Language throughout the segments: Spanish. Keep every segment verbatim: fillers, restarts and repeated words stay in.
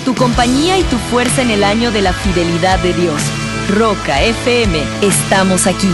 tu compañía y tu fuerza en el año de la fidelidad de Dios. Roca F M, estamos aquí.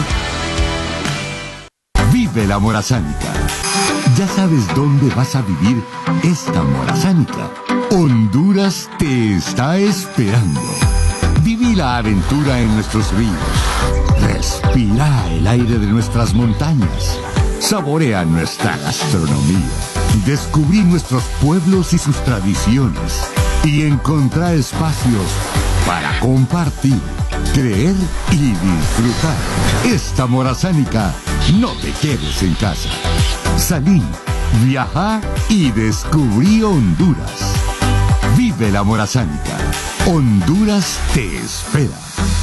Vive la Morazánica. Ya sabes dónde vas a vivir esta Morazánica. Honduras te está esperando. Viví la aventura en nuestros ríos. Respira el aire de nuestras montañas. Saborea nuestra gastronomía. Descubrí nuestros pueblos y sus tradiciones. Y encontrar espacios para compartir, creer y disfrutar. Esta Morazánica, no te quedes en casa. Salí, viajá y descubrí Honduras. Vive la Morazánica. Honduras te espera.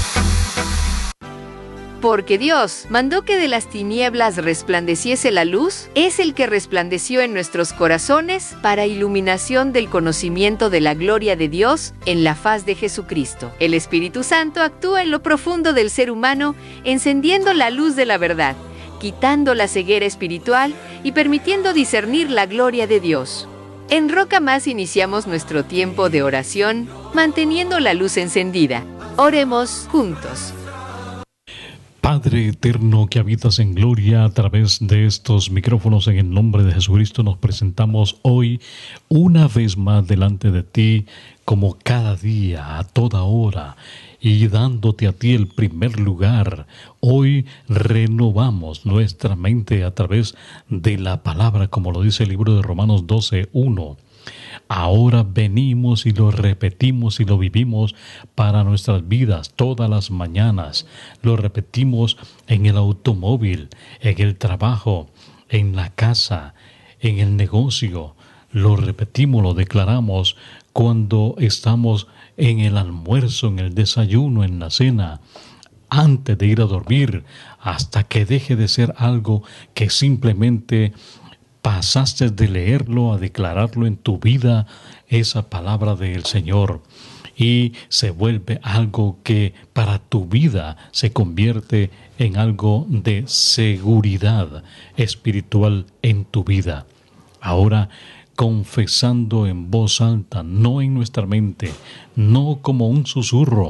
Porque Dios mandó que de las tinieblas resplandeciese la luz, es el que resplandeció en nuestros corazones para iluminación del conocimiento de la gloria de Dios en la faz de Jesucristo. El Espíritu Santo actúa en lo profundo del ser humano, encendiendo la luz de la verdad, quitando la ceguera espiritual y permitiendo discernir la gloria de Dios. En Roca Más iniciamos nuestro tiempo de oración, manteniendo la luz encendida. Oremos juntos. Padre eterno que habitas en gloria, a través de estos micrófonos en el nombre de Jesucristo nos presentamos hoy una vez más delante de ti, como cada día, a toda hora, y dándote a ti el primer lugar. Hoy renovamos nuestra mente a través de la palabra, como lo dice el libro de Romanos doce, uno. Ahora venimos y lo repetimos y lo vivimos para nuestras vidas todas las mañanas. Lo repetimos en el automóvil, en el trabajo, en la casa, en el negocio. Lo repetimos, lo declaramos cuando estamos en el almuerzo, en el desayuno, en la cena, antes de ir a dormir, hasta que deje de ser algo que simplemente pasaste de leerlo a declararlo en tu vida, esa palabra del Señor, y se vuelve algo que para tu vida se convierte en algo de seguridad espiritual en tu vida. Ahora, confesando en voz alta, no en nuestra mente, no como un susurro,